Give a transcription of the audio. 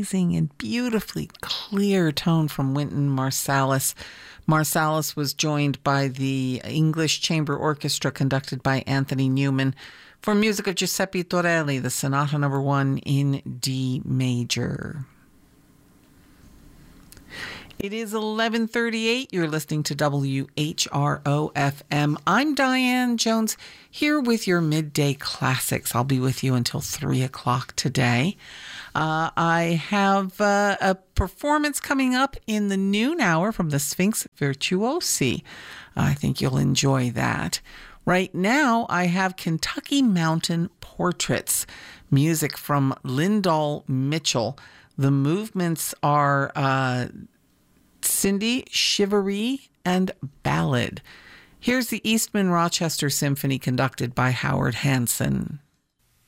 amazing and beautifully clear tone from Wynton Marsalis. Marsalis was joined by the English Chamber Orchestra conducted by Anthony Newman for music of Giuseppe Torelli, the Sonata No. 1 in D major. It is 11:38. You're listening to WHRO-FM. I'm Diane Jones, here with your midday classics. I'll be with you until 3 o'clock today. I have a performance coming up in the noon hour from the Sphinx Virtuosi. I think you'll enjoy that. Right now, I have Kentucky Mountain Portraits, music from Lyndall Mitchell. The movements are Cindy, Chivalry, and Ballad. Here's the Eastman Rochester Symphony conducted by Howard Hanson.